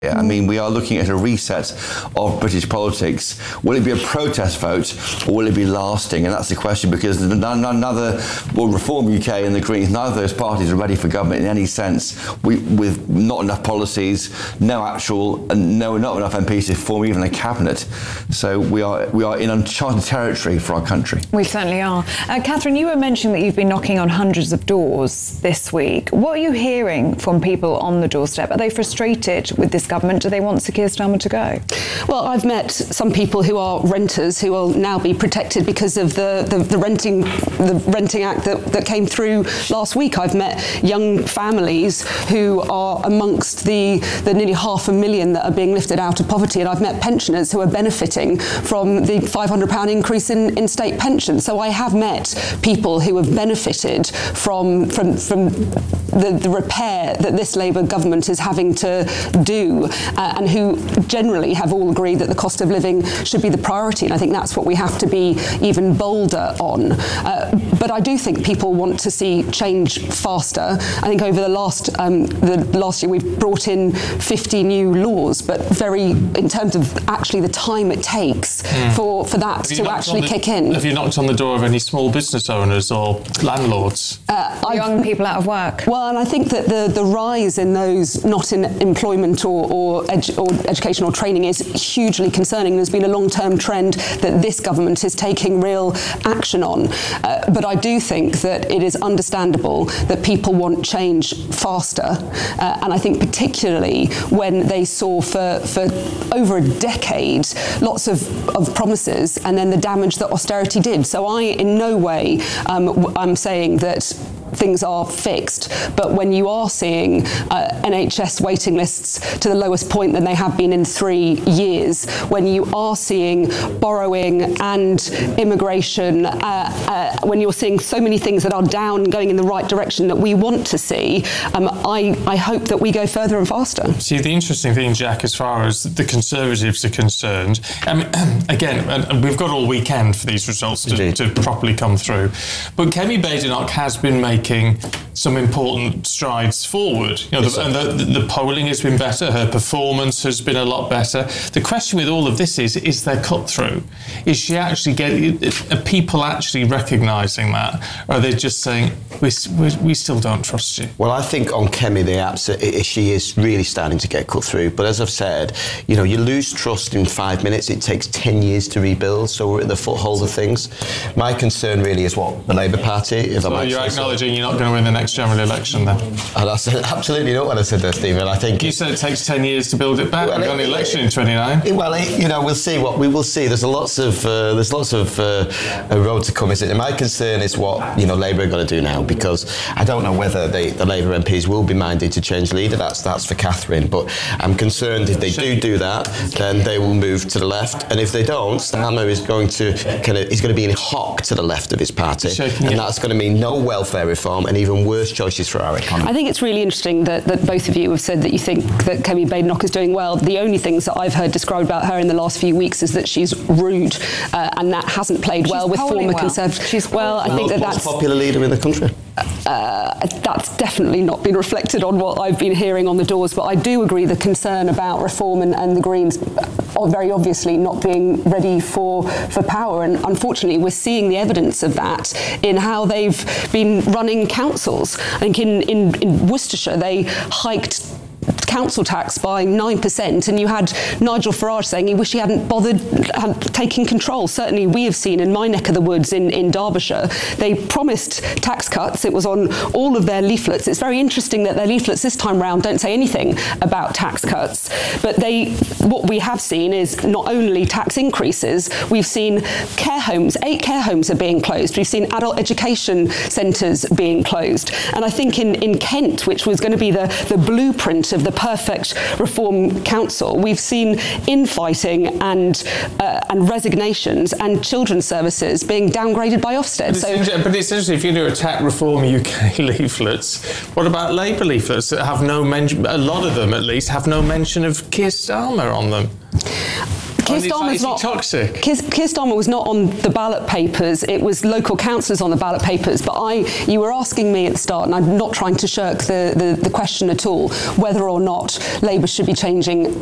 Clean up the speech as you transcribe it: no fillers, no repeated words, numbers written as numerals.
Yeah, I mean, we are looking at a reset of British politics. Will it be a protest vote or will it be lasting? And that's the question, because Reform UK and the Greens, neither of those parties are ready for government in any sense, with not enough policies, not enough MPs to form even a cabinet. So we are in uncharted territory for our country. We certainly are. Catherine, you were mentioning that you've been knocking on hundreds of doors this week. What are you hearing from people on the doorstep? Are they frustrated with this government? Do they want Sir Keir Starmer to go? Well, I've met some people who are renters who will now be protected because of the Renting Act that came through last week. I've met young families who are amongst the nearly 500,000 that are being lifted out of poverty, and I've met pensioners who are benefiting from the £500 increase in state pensions. So I have met people who have benefited from the repair that this Labour government is having to do, and who generally have all agreed that the cost of living should be the priority. And I think that's what we have to be even bolder on. But I do think people want to see change faster. I think over the last year we've brought in 50 new laws, but in terms of actually the time it takes for that to actually kick in. Have you knocked on the door of any small business owners or landlords? Young people out of work. Well, and I think that the rise in those not in employment or education or training is hugely concerning. There's been a long-term trend that this government is taking real action on. But I do think that it is understandable that people want change faster. And I think particularly when they saw for over a decade lots of promises and then the damage that austerity did. So I in no way I'm saying that things are fixed, but when you are seeing NHS waiting lists to the lowest point than they have been in 3 years, when you are seeing borrowing and immigration, when you're seeing so many things that are down going in the right direction that we want to see, I hope that we go further and faster. See, the interesting thing, Jack, as far as the Conservatives are concerned, I mean, again, and we've got all weekend for these results to properly come through, but Kemi Badenoch has been making some important strides forward. You know, the polling has been better, her performance has been a lot better. The question with all of this is there cut through? Is she actually are people actually recognising that? Or are they just saying, we still don't trust you? Well, I think on Kemi, she is really starting to get cut through. But as I've said, you know, you lose trust in 5 minutes. It takes 10 years to rebuild. So we're at the foothold of things. My concern really is what the Labour Party, if so I might you're say acknowledging you're not going to win the next general election then? And I said absolutely not what I said there, Stephen. I think you said it takes 10 years to build it back. We've got an election in 29. Well, you know, we'll see what we will see. There's lots of a road to come, isn't it? And my concern is what Labour are going to do now, because I don't know whether the Labour MPs will be minded to change leader. That's for Catherine. But I'm concerned if they do that, then they will move to the left, and if they don't, Starmer is going to be in hock to the left of his party, and that's going to mean no welfare reform and even worse choices for our economy. I think it's really interesting that both of you have said that you think that Kemi Badenoch is doing well. The only things that I've heard described about her in the last few weeks is that she's rude, and that hasn't played well with former Conservatives. I think that's most popular leader in the country. That's definitely not been reflected on what I've been hearing on the doors, but I do agree the concern about reform and the Greens are very obviously not being ready for power, and unfortunately we're seeing the evidence of that in how they've been running councils. I think in Worcestershire they hiked council tax by 9%, and you had Nigel Farage saying he wished he hadn't bothered taking control. Certainly we have seen in my neck of the woods in Derbyshire, they promised tax cuts. It was on all of their leaflets. It's very interesting that their leaflets this time round don't say anything about tax cuts, but what we have seen is not only tax increases, we've seen care homes, 8 care homes are being closed. We've seen adult education centres being closed. And I think in Kent, which was going to be the blueprint of the perfect reform council, we've seen infighting and resignations and children's services being downgraded by Ofsted. But it's interesting, if you're going to attack Reform UK leaflets, what about Labour leaflets that have no mention, a lot of them at least, have no mention of Keir Starmer on them? Is it toxic? Keir Starmer was not on the ballot papers. It was local councillors on the ballot papers. But you were asking me at the start, and I'm not trying to shirk the question at all, whether or not Labour should be changing